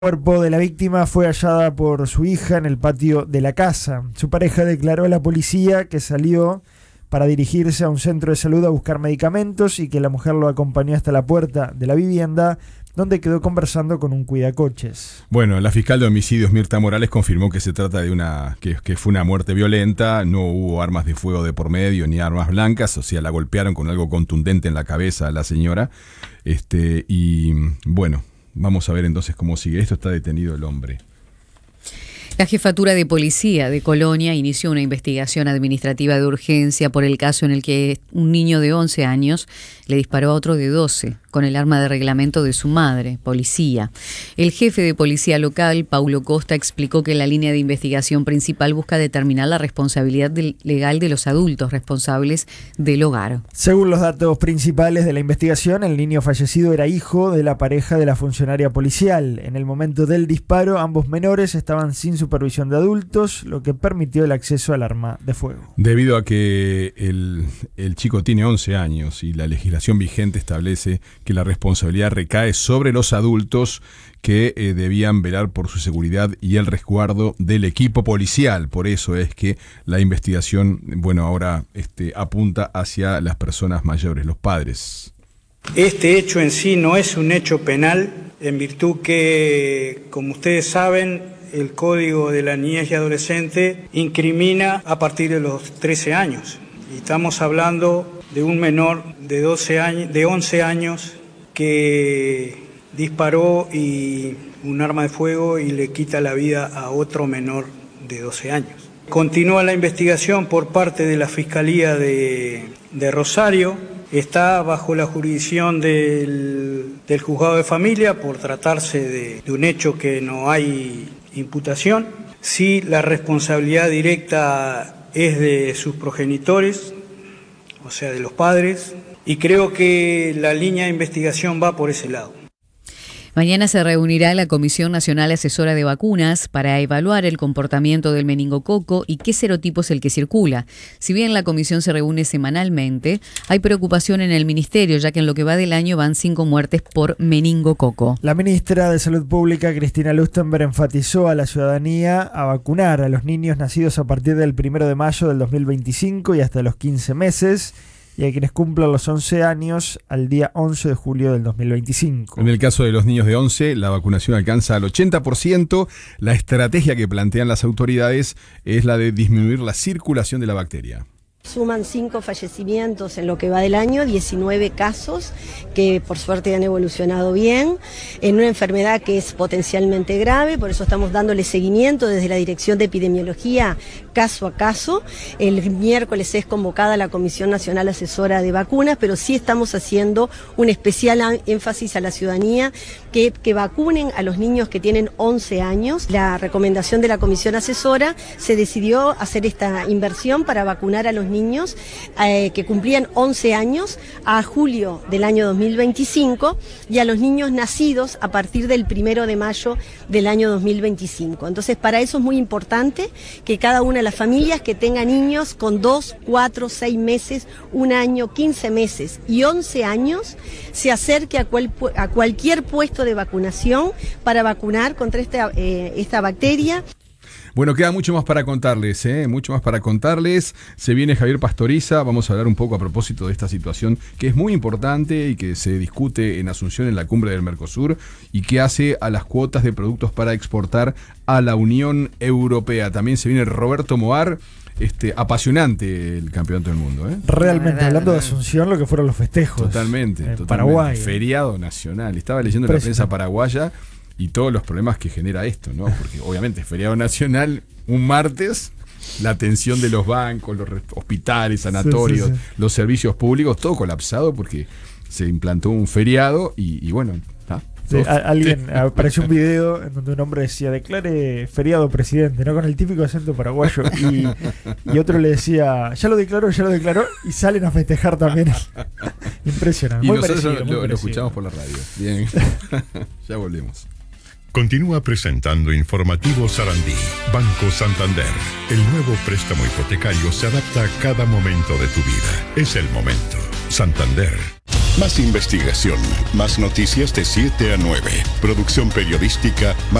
El cuerpo de la víctima fue hallada por su hija en el patio de la casa. Su pareja declaró a la policía que salió para dirigirse a un centro de salud a buscar medicamentos y que la mujer lo acompañó hasta la puerta de la vivienda, donde quedó conversando con un cuidacoches. Bueno, la fiscal de homicidios Mirta Morales confirmó que se trata de que fue una muerte violenta, no hubo armas de fuego de por medio ni armas blancas, o sea, la golpearon con algo contundente en la cabeza a la señora. Y bueno, vamos a ver entonces cómo sigue. Esto está detenido el hombre. La Jefatura de Policía de Colonia inició una investigación administrativa de urgencia por el caso en el que un niño de 11 años le disparó a otro de 12 con el arma de reglamento de su madre, policía. El jefe de policía local, Paulo Costa, explicó que la línea de investigación principal busca determinar la responsabilidad legal de los adultos responsables del hogar. Según los datos principales de la investigación, el niño fallecido era hijo de la pareja de la funcionaria policial. En el momento del disparo, ambos menores estaban sin supervisión de adultos, lo que permitió el acceso al arma de fuego. Debido a que el chico tiene 11 años y la legislación vigente establece que la responsabilidad recae sobre los adultos que debían velar por su seguridad y el resguardo del equipo policial. Por eso es que la investigación, bueno, ahora apunta hacia las personas mayores, los padres. Este hecho en sí no es un hecho penal, en virtud que, como ustedes saben, el Código de la Niñez y Adolescente incrimina a partir de los 13 años. Y estamos hablando de un menor de 11 años que disparó un arma de fuego y le quita la vida a otro menor de 12 años. Continúa la investigación por parte de la Fiscalía de Rosario. Está bajo la jurisdicción del juzgado de familia por tratarse de un hecho que no hay imputación. Sí, la responsabilidad directa es de sus progenitores, o sea, de los padres, y creo que la línea de investigación va por ese lado. Mañana se reunirá la Comisión Nacional Asesora de Vacunas para evaluar el comportamiento del meningococo y qué serotipo es el que circula. Si bien la comisión se reúne semanalmente, hay preocupación en el ministerio, ya que en lo que va del año van 5 muertes por meningococo. La ministra de Salud Pública, Cristina Lustenberg, enfatizó a la ciudadanía a vacunar a los niños nacidos a partir del 1 de mayo del 2025 y hasta los 15 meses, y a quienes cumplan los 11 años al día 11 de julio del 2025. En el caso de los niños de 11, la vacunación alcanza al 80%. La estrategia que plantean las autoridades es la de disminuir la circulación de la bacteria. Suman 5 fallecimientos en lo que va del año, 19 casos que por suerte han evolucionado bien, en una enfermedad que es potencialmente grave, por eso estamos dándole seguimiento desde la Dirección de Epidemiología caso a caso. El miércoles es convocada la Comisión Nacional Asesora de Vacunas, pero sí estamos haciendo un especial énfasis a la ciudadanía que vacunen a los niños que tienen 11 años. La recomendación de la Comisión Asesora se decidió hacer esta inversión para vacunar a los niños que cumplían 11 años a julio del año 2025 y a los niños nacidos a partir del 1 de mayo del año 2025. Entonces, para eso es muy importante que cada una de las familias que tenga niños con 2, 4, 6 meses, 1 año, 15 meses y 11 años se acerque a cualquier puesto de vacunación para vacunar contra esta bacteria. Bueno, queda mucho más para contarles, mucho más para contarles. Se viene Javier Pastoriza, vamos a hablar un poco a propósito de esta situación que es muy importante y que se discute en Asunción en la cumbre del Mercosur y que hace a las cuotas de productos para exportar a la Unión Europea. También se viene Roberto Moar. Apasionante el campeonato del mundo, Realmente, hablando de Asunción, lo que fueron los festejos. Totalmente. Paraguay. Feriado nacional. Estaba leyendo la prensa paraguaya y todos los problemas que genera esto, ¿no? Porque obviamente es feriado nacional, un martes, la atención de los bancos, los hospitales, sanatorios, sí. Los servicios públicos, todo colapsado porque se implantó un feriado y bueno. Sí, alguien apareció un video en donde un hombre decía: declare feriado presidente, ¿no? Con el típico acento paraguayo, y otro le decía: ya lo declaró, y salen a festejar también. Impresionante. Y muy nosotros parecido, lo escuchamos por la radio. Bien. Ya volvemos. Continúa presentando Informativo Sarandí. Banco Santander. El nuevo préstamo hipotecario se adapta a cada momento de tu vida. Es el momento. Santander. Más investigación, más noticias de 7 a 9. Producción periodística.